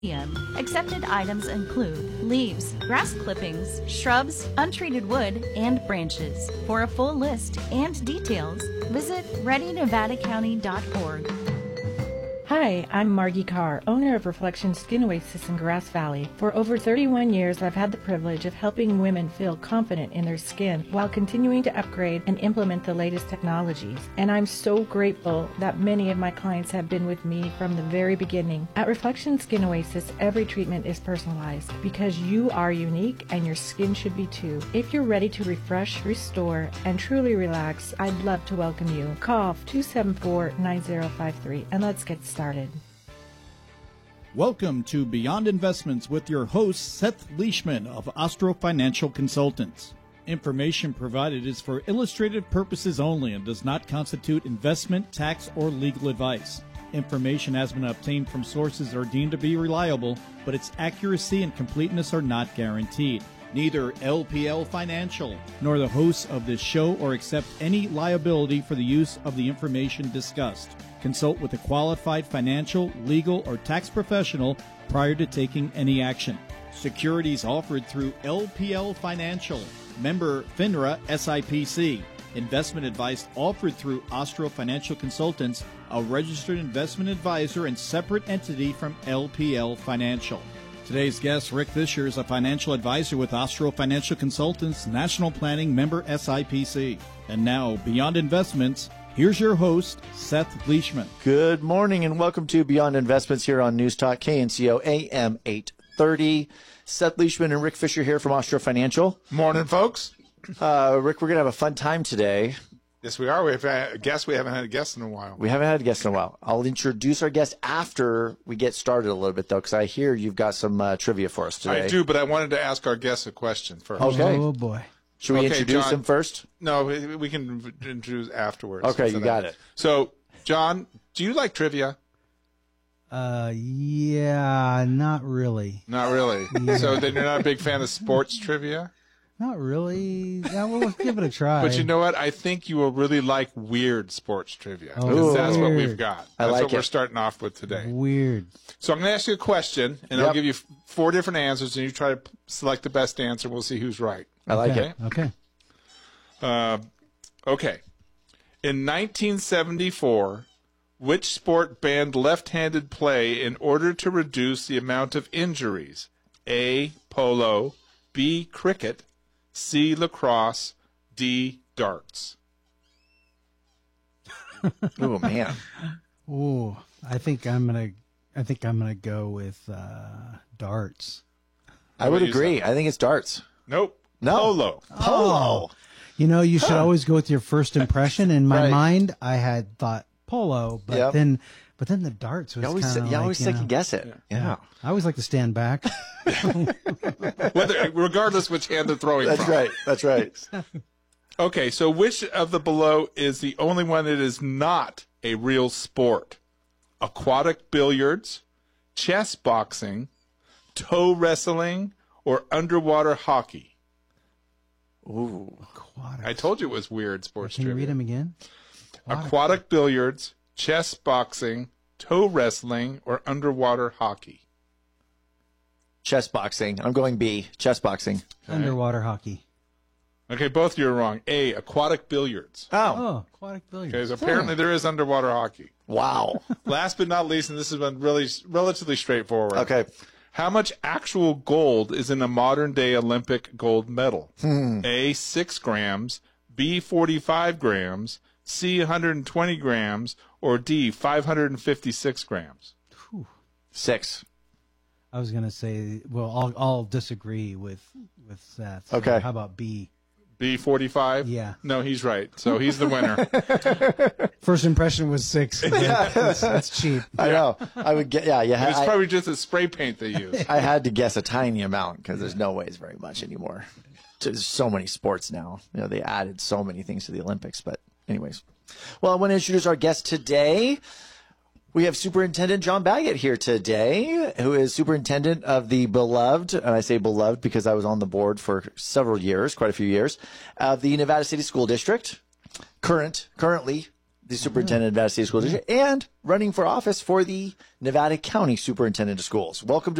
p.m. Accepted items include leaves, grass clippings, shrubs, untreated wood, and branches. For a full list and details, visit readynevadacounty.org. Hi, I'm Margie Carr, owner of Reflection Skin Oasis in Grass Valley. For over 31 years, I've had the privilege of helping women feel confident in their skin while continuing to upgrade and implement the latest technologies. And I'm so grateful that many of my clients have been with me from the very beginning. At Reflection Skin Oasis, every treatment is personalized because you are unique and your skin should be too. If you're ready to refresh, restore, and truly relax, I'd love to welcome you. Call 274-9053 and let's get started. Welcome to Beyond Investments with your host, Seth Leishman of Ostro Financial Consultants. Information provided is for illustrative purposes only and does not constitute investment, tax, or legal advice. Information has been obtained from sources that are deemed to be reliable, but its accuracy and completeness are not guaranteed. Neither LPL Financial nor the hosts of this show or accept any liability for the use of the information discussed. Consult with a qualified financial, legal, or tax professional prior to taking any action. Securities offered through LPL Financial, member FINRA SIPC. Investment advice offered through Ostro Financial Consultants, a registered investment advisor and separate entity from LPL Financial. Today's guest, Rick Fisher, is a financial advisor with Ostro Financial Consultants, National Planning member SIPC. And now, Beyond Investments, here's your host, Seth Leishman. Good morning and welcome to Beyond Investments here on News Talk KNCO AM 830. Seth Leishman and Rick Fisher here from Ostro Financial. Morning, folks. Rick, we're going to have a fun time today. Yes, we are. We have a guest. We haven't had a guest in a while. We haven't had a guest in a while. I'll introduce our guest after we get started a little bit, though, because I hear you've got some trivia for us today. I do, but I wanted to ask our guest a question first. Okay. Oh, boy. Should we introduce John, him first? No, we can introduce afterwards. Okay, you got it. So, John, do you like trivia? Yeah, not really. Not really. Yeah. So then you're not a big fan of sports trivia? Not really. Yeah, well, let's give it a try. But you know what? I think you will really like weird sports trivia. Oh, Because that's what weird. we've got. I That's like what we're it. starting off with today. Weird. So I'm going to ask you a question, and Yep. I'll give you 4 different answers, and you try to select the best answer. We'll see who's right. I like Okay. it. Okay. Okay. In 1974, which sport banned left-handed play in order to reduce the amount of injuries? A, polo, B, cricket, C, lacrosse, D, darts. Oh, man. Ooh, I think I'm gonna go with darts. I would about you, agree. Seth? I think it's darts. Nope. No. Polo. Polo. You know, you should always go with your first impression. In my Right. mind, I had thought polo, but Yep. then the darts was You always, kind of you always second guess it. Yeah. I always like to stand back. Regardless which hand they're throwing That's from. right. That's right. Okay, so which of the below is the only one that is not a real sport? Aquatic billiards, chess boxing, toe wrestling, or underwater hockey? Ooh. Aquatic. I told you it was weird sports Can you trivia. read them again? Aquatic billiards, chess boxing, toe wrestling, or underwater hockey? Chess boxing. I'm going B. Chess boxing. Underwater hockey. Okay, both of you are wrong. A, aquatic billiards. Oh. Oh, aquatic billiards. Okay, so apparently there is underwater hockey. Wow. Last but not least, and this has been really relatively straightforward. Okay. How much actual gold is in a modern-day Olympic gold medal? A, 6 grams, B, 45 grams, C, 120 grams, or D, 556 grams? 6. I was gonna say, well, I'll disagree with Seth. So Okay. How about B? B, 45? Yeah. No, he's right. So he's the winner. First impression was 6. That's cheap. I know. I would get, yeah, It's probably just a spray paint they use. I had to guess a tiny amount because there's no way it's very much anymore. There's so many sports now. You know, they added so many things to the Olympics. But anyways, well, I want to introduce our guest today. We have Superintendent John Baggett here today, who is superintendent of the beloved, and I say beloved because I was on the board for several years, quite a few years, of the Nevada City School District. Currently the superintendent of Nevada State School District, and running for office for the Nevada County Superintendent of Schools. Welcome to